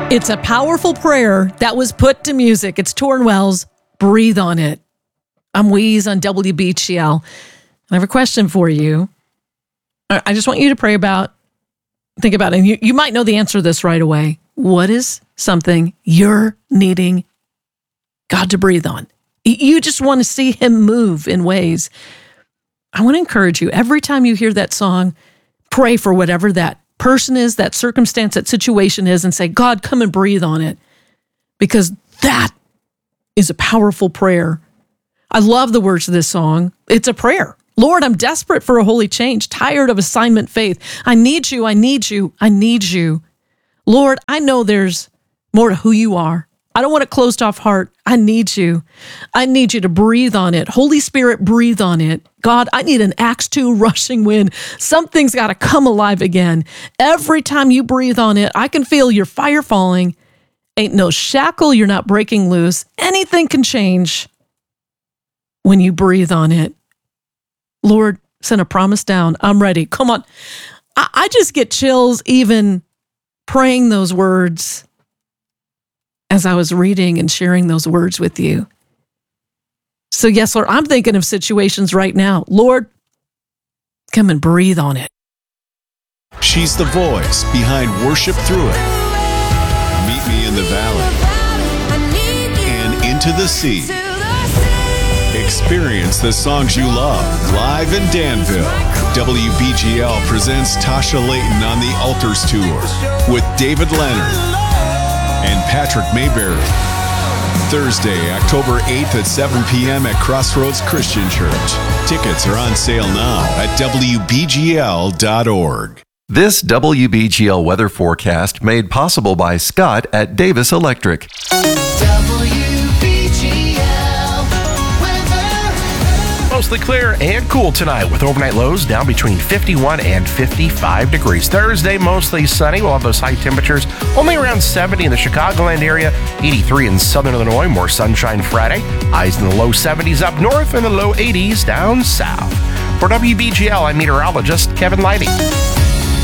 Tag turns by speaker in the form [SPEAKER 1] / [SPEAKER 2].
[SPEAKER 1] It's a powerful prayer that was put to music. It's Tauren Wells, Breathe on It. I'm Weeze on WBGL. I have a question for you. I just want you to think about it. And you might know the answer to this right away. What is something you're needing God to breathe on? You just want to see him move in ways. I want to encourage you, every time you hear that song, pray for whatever that person is, that circumstance, that situation is, and say, God, come and breathe on it. Because that is a powerful prayer. I love the words of this song. It's a prayer. Lord, I'm desperate for a holy change, tired of assignment faith. I need you, I need you, I need you. Lord, I know there's more to who you are. I don't want a closed off heart. I need you. I need you to breathe on it. Holy Spirit, breathe on it. God, I need an Acts 2 rushing wind. Something's got to come alive again. Every time you breathe on it, I can feel your fire falling. Ain't no shackle you're not breaking loose. Anything can change when you breathe on it. Lord, send a promise down. I'm ready. Come on. I just get chills even praying those words as I was reading and sharing those words with you. So yes, Lord, I'm thinking of situations right now. Lord, come and breathe on it.
[SPEAKER 2] She's the voice behind Worship Through It, Meet Me in the Valley, and Into the Sea. Experience the songs you love live in Danville. WBGL presents Tasha Layton on the Altars Tour with David Leonard and Patrick Mayberry. Thursday, October 8th at 7 p.m. at Crossroads Christian Church. Tickets are on sale now at WBGL.org.
[SPEAKER 3] This WBGL weather forecast made possible by Scott at Davis Electric.
[SPEAKER 4] Mostly clear and cool tonight with overnight lows down between 51 and 55 degrees. Thursday, mostly sunny. We'll have those high temperatures only around 70 in the Chicagoland area, 83 in southern Illinois, more sunshine Friday. Highs in the low 70s up north and the low 80s down south. For WBGL, I'm meteorologist Kevin Lighty.